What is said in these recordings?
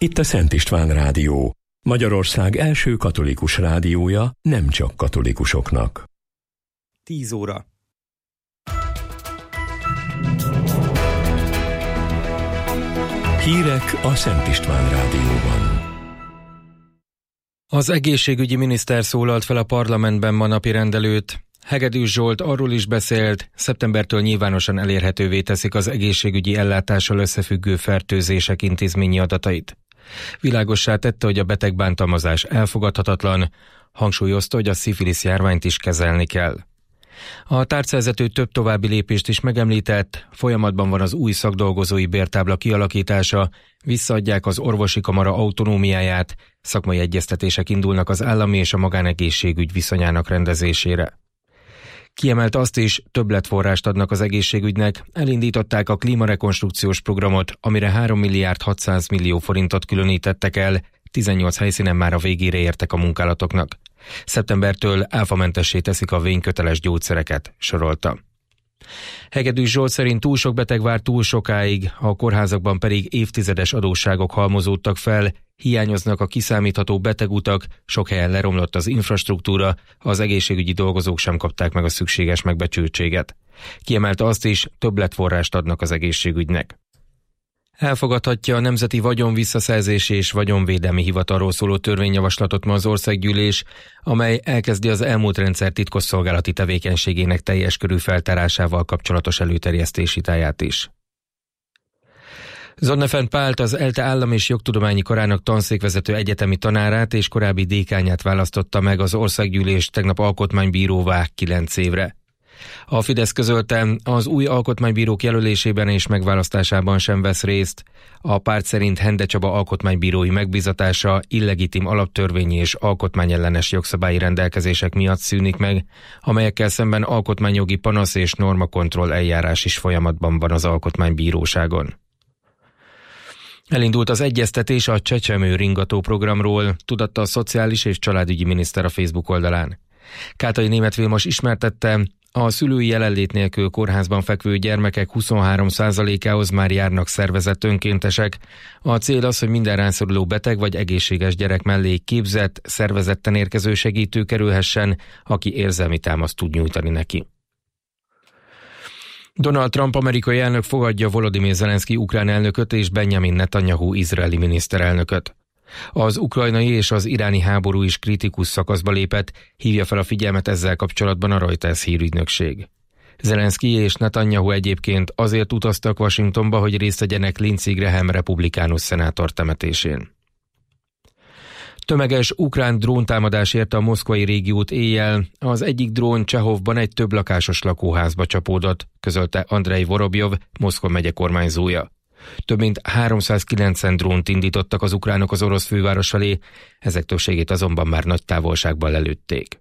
Itt a Szent István Rádió, Magyarország első katolikus rádiója nem csak katolikusoknak. 10 óra. Hírek a Szent István Rádióban. Az egészségügyi miniszter szólalt fel a parlamentben ma napirend előtt. Hegedűs Zsolt arról is beszélt, szeptembertől nyilvánosan elérhetővé teszik az egészségügyi ellátással összefüggő fertőzések intézményi adatait. Világossá tette, hogy a betegbántalmazás elfogadhatatlan, hangsúlyozta, hogy a szifilisz járványt is kezelni kell. A tárcavezető több további lépést is megemlített, folyamatban van az új szakdolgozói bértábla kialakítása, visszaadják az orvosi kamara autonómiáját, szakmai egyeztetések indulnak az állami és a magánegészségügy viszonyának rendezésére. Kiemelt azt is, többletforrást adnak az egészségügynek, elindították a klímarekonstrukciós programot, amire 3 milliárd 600 millió forintot különítettek el, 18 helyszínen már a végére értek a munkálatoknak. Szeptembertől áfamentessé teszik a vényköteles gyógyszereket, sorolta. Hegedűs Zsolt szerint túl sok beteg vár túl sokáig, a kórházakban pedig évtizedes adósságok halmozódtak fel, hiányoznak a kiszámítható betegutak, sok helyen leromlott az infrastruktúra, az egészségügyi dolgozók sem kapták meg a szükséges megbecsültséget. Kiemelte azt is, többletforrást adnak az egészségügynek. Elfogadhatja a Nemzeti Vagyonvisszaszerzési és Vagyonvédelmi Hivatalról szóló törvényjavaslatot ma az országgyűlés, amely elkezdi az elmúlt rendszer titkosszolgálati tevékenységének teljes körű feltárásával kapcsolatos előterjesztési táját is. Zonnefend Pált, az ELTE állam- és jogtudományi karának tanszékvezető egyetemi tanárát és korábbi dékányát választotta meg az országgyűlés tegnap alkotmánybíróvá 9 évre. A Fidesz közölte, az új alkotmánybírók jelölésében és megválasztásában sem vesz részt. A párt szerint Hende Csaba alkotmánybírói megbízatása illegitim alaptörvényi és alkotmányellenes jogszabályi rendelkezések miatt szűnik meg, amelyekkel szemben alkotmányjogi panasz és normakontroll eljárás is folyamatban van az alkotmánybíróságon. Elindult az egyeztetés a Csecsemő ringató programról, tudatta a Szociális és Családügyi miniszter a Facebook oldalán. Kátai Németh Vilmos ismertette, a szülői jelenlét nélkül kórházban fekvő gyermekek 23%-ához már járnak szervezett önkéntesek. A cél az, hogy minden rászoruló beteg vagy egészséges gyerek mellé képzett, szervezetten érkező segítő kerülhessen, aki érzelmi támaszt tud nyújtani neki. Donald Trump amerikai elnök fogadja Volodymyr Zelenszky ukrán elnököt és Benjamin Netanyahu izraeli miniszterelnököt. Az ukrajnai és az iráni háború is kritikus szakaszba lépett, hívja fel a figyelmet ezzel kapcsolatban a Reuters hírügynökség. Zelenszky és Netanyahu egyébként azért utaztak Washingtonba, hogy részt vegyenek Lindsey Graham republikánus szenátor temetésén. Tömeges ukrán dróntámadás érte a moszkvai régiót éjjel, az egyik drón Csehovban egy több lakásos lakóházba csapódott, közölte Andrei Vorobjov, Moszkva megye kormányzója. Több mint 390 drónt indítottak az ukránok az orosz főváros felé, ezek többségét azonban már nagy távolságban lelőtték.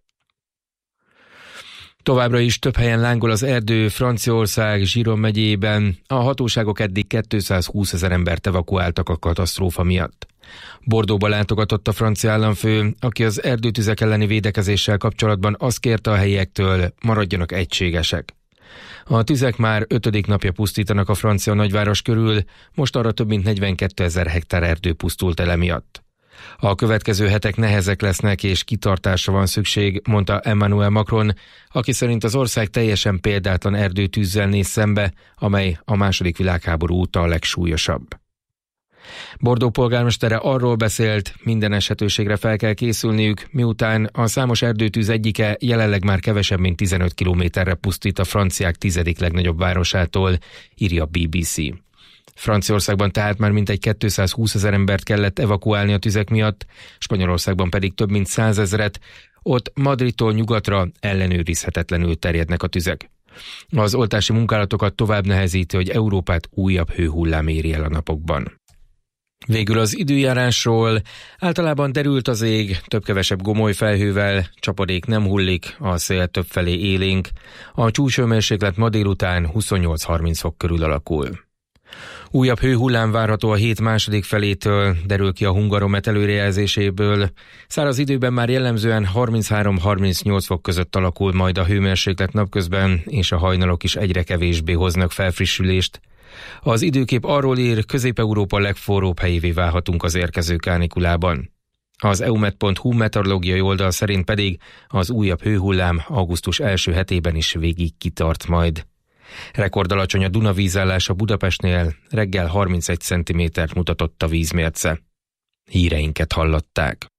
Továbbra is több helyen lángol az erdő, Franciaország Giron megyében, a hatóságok eddig 220 000 embert evakuáltak a katasztrófa miatt. Bordeauxba látogatott a francia államfő, aki az erdőtüzek elleni védekezéssel kapcsolatban azt kérte a helyiektől, maradjanak egységesek. A tüzek már 5. napja pusztítanak a francia nagyváros körül, most arra több mint 42 000 hektár erdő pusztult el emiatt. A következő hetek nehezek lesznek és kitartásra van szükség, mondta Emmanuel Macron, aki szerint az ország teljesen példátlan erdőtűzzel néz szembe, amely a II. Világháború óta a legsúlyosabb. Bordeaux polgármestere arról beszélt, minden esetőségre fel kell készülniük, miután a számos erdőtűz egyike jelenleg már kevesebb mint 15 kilométerre pusztít a franciák 10. legnagyobb városától, írja a BBC. Franciaországban tehát már mintegy 220 000 embert kellett evakuálni a tüzek miatt, Spanyolországban pedig több mint 100 000, ott Madridtól nyugatra ellenőrizhetetlenül terjednek a tüzek. Az oltási munkálatokat tovább nehezíti, hogy Európát újabb hőhullám éri el a napokban. Végül az időjárásról, általában derült az ég, több-kevesebb gomoly felhővel, csapadék nem hullik, a szél többfelé élénk, a csúcshőmérséklet ma délután 28-30 fok körül alakul. Újabb hőhullám várható a hét második felétől, derül ki a Hungaromet előrejelzéséből. Száraz időben már jellemzően 33-38 fok között alakul majd a hőmérséklet napközben, és a hajnalok is egyre kevésbé hoznak felfrissülést. Az időkép arról ír, Közép-Európa legforróbb helyévé válhatunk az érkező kánikulában. Az eumet.hu meteorológiai oldal szerint pedig az újabb hőhullám augusztus első hetében is végig kitart majd. Rekordalacsony a Duna vízállása Budapestnél, reggel 31 cm mutatott a vízmérce. Híreinket hallották.